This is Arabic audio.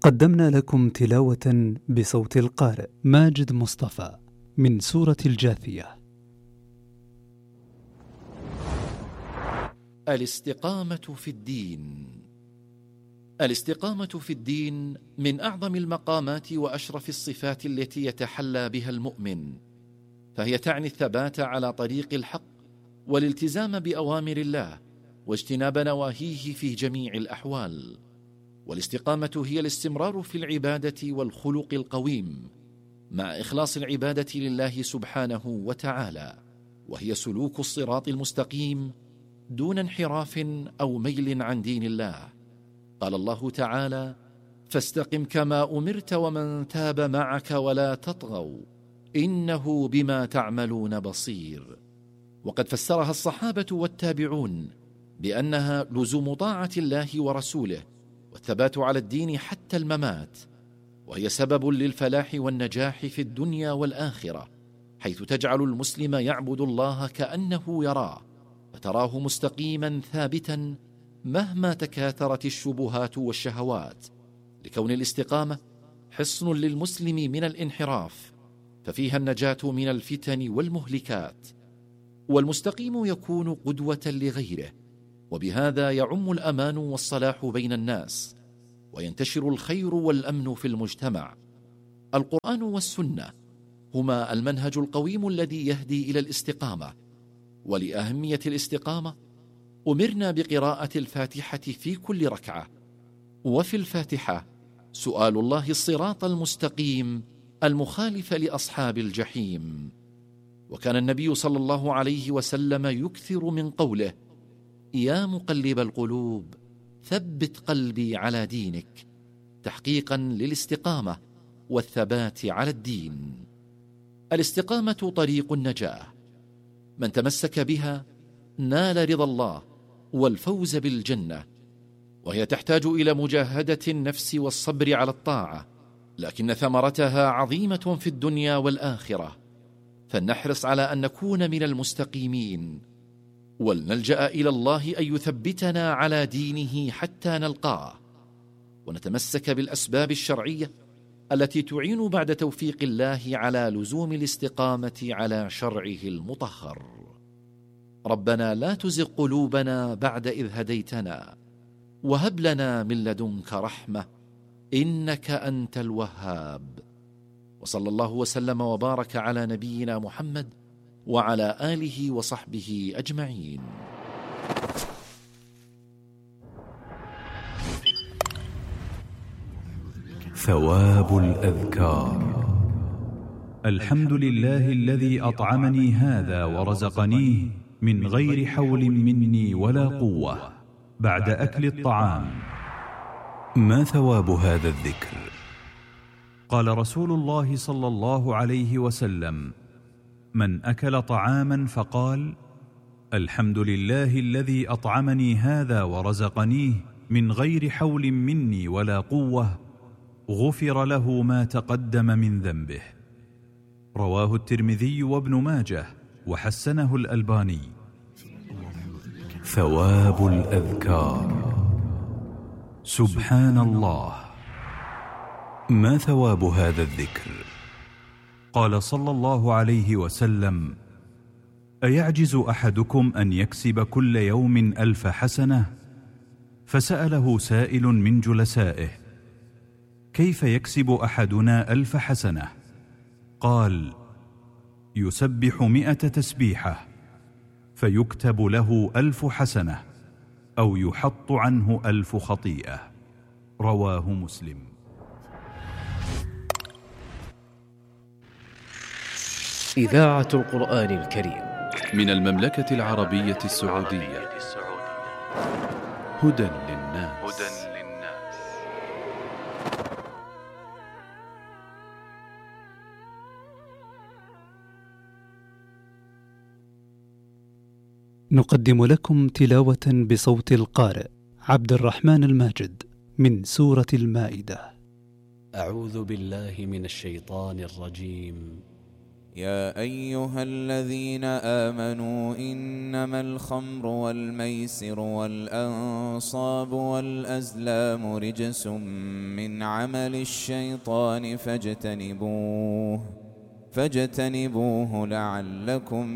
قدمنا لكم تلاوة بصوت القارئ ماجد مصطفى من سورة الجاثية. الاستقامة في الدين. الاستقامة في الدين من أعظم المقامات وأشرف الصفات التي يتحلى بها المؤمن، فهي تعني الثبات على طريق الحق والالتزام بأوامر الله واجتناب نواهيه في جميع الأحوال. والاستقامة هي الاستمرار في العبادة والخلق القويم مع إخلاص العبادة لله سبحانه وتعالى، وهي سلوك الصراط المستقيم دون انحراف أو ميل عن دين الله. قال الله تعالى: فاستقم كما أمرت ومن تاب معك ولا تطغوا إنه بما تعملون بصير. وقد فسرها الصحابة والتابعون بأنها لزوم طاعة الله ورسوله والثبات على الدين حتى الممات، وهي سبب للفلاح والنجاح في الدنيا والآخرة، حيث تجعل المسلم يعبد الله كأنه يراه، فتراه مستقيما ثابتا مهما تكاثرت الشبهات والشهوات، لكون الاستقامة حصن للمسلم من الانحراف، ففيها النجاة من الفتن والمهلكات. والمستقيم يكون قدوة لغيره، وبهذا يعم الأمان والصلاح بين الناس، وينتشر الخير والأمن في المجتمع. القرآن والسنة هما المنهج القويم الذي يهدي إلى الاستقامة. ولأهمية الاستقامة أمرنا بقراءة الفاتحة في كل ركعة، وفي الفاتحة سؤال الله الصراط المستقيم المخالف لأصحاب الجحيم. وكان النبي صلى الله عليه وسلم يكثر من قوله: يا مقلب القلوب ثبت قلبي على دينك، تحقيقا للاستقامة والثبات على الدين. الاستقامة طريق النجاة، من تمسك بها نال رضا الله والفوز بالجنة، وهي تحتاج إلى مجاهدة النفس والصبر على الطاعة، لكن ثمرتها عظيمة في الدنيا والآخرة، فلنحرص على أن نكون من المستقيمين، ولنلجأ إلى الله أن يثبتنا على دينه حتى نلقاه، ونتمسك بالأسباب الشرعية التي تعين بعد توفيق الله على لزوم الاستقامة على شرعه المطهر. ربنا لا تزغ قلوبنا بعد إذ هديتنا وهب لنا من لدنك رحمة إنك أنت الوهاب. وصلى الله وسلم وبارك على نبينا محمد وعلى آله وصحبه أجمعين. ثواب الأذكار. الحمد لله الذي أطعمني هذا ورزقنيه من غير حول مني ولا قوة بعد أكل الطعام. ما ثواب هذا الذكر؟ قال رسول الله صلى الله عليه وسلم: من أكل طعاما فقال: الحمد لله الذي أطعمني هذا ورزقنيه من غير حول مني ولا قوة، غفر له ما تقدم من ذنبه. رواه الترمذي وابن ماجه وحسنه الألباني. ثواب الأذكار. سبحان الله. ما ثواب هذا الذكر؟ قال صلى الله عليه وسلم: أيعجز أحدكم أن يكسب كل يوم 1000 حسنة؟ فسأله سائل من جلسائه: كيف يكسب أحدنا 1000 حسنة؟ قال: يسبح 100 تسبيحة فيكتب له 1000 حسنة، أو يحط عنه 1000 خطيئة. رواه مسلم. إذاعة القرآن الكريم من المملكة العربية السعودية. هدى للناس. نقدم لكم تلاوة بصوت القارئ عبد الرحمن الماجد من سورة المائدة. أعوذ بالله من الشيطان الرجيم. يا أيها الذين آمنوا إنما الخمر والميسر والأنصاب والأزلام رجس من عمل الشيطان فاجتنبوه لعلكم